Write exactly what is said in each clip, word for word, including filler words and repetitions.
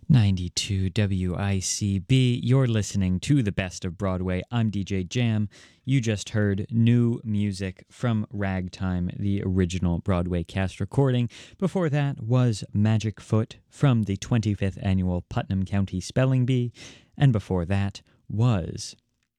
ninety-two W I C B, you're listening to the best of Broadway. I'm D J Jam. You just heard new music from Ragtime, the original Broadway cast recording. Before that was Magic Foot from the twenty-fifth annual Putnam County Spelling Bee. And before that was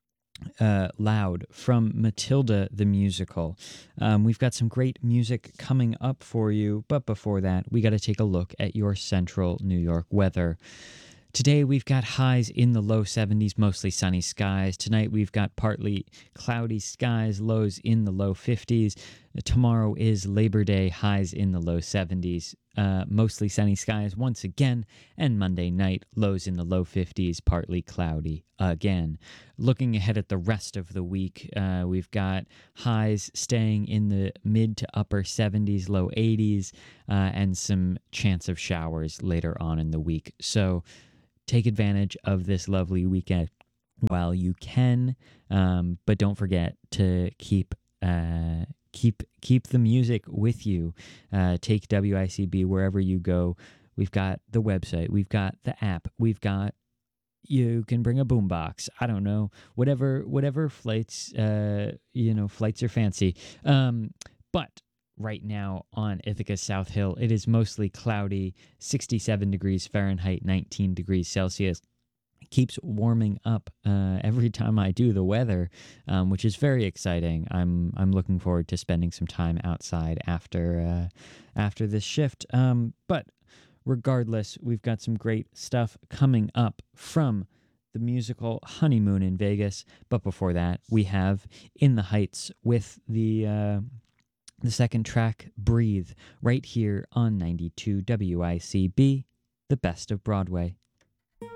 uh, Loud from Matilda the Musical. Um, we've got some great music coming up for you, but before that, we got to take a look at your central New York weather. Today we've got highs in the low seventies, mostly sunny skies. Tonight we've got partly cloudy skies, lows in the low fifties. Tomorrow is Labor Day, highs in the low seventies, uh, mostly sunny skies once again. And Monday night, lows in the low fifties, partly cloudy again. Looking ahead at the rest of the week, uh, we've got highs staying in the mid to upper seventies, low eighties, uh, and some chance of showers later on in the week. So take advantage of this lovely weekend while you can, um, but don't forget to keep uh, keep keep the music with you. Uh, take W I C B wherever you go. We've got the website, we've got the app, we've got. You can bring a boombox. I don't know, whatever whatever flights uh, you know flights are fancy. Um, but right now on Ithaca South Hill, it is mostly cloudy, sixty-seven degrees Fahrenheit, nineteen degrees Celsius. It keeps warming up uh, every time I do the weather, um, which is very exciting. I'm I'm looking forward to spending some time outside after uh, after this shift. Um, but regardless, we've got some great stuff coming up from the musical Honeymoon in Vegas. But before that, we have In the Heights with the uh, the second track, Breathe, right here on ninety-two W I C B, the best of Broadway.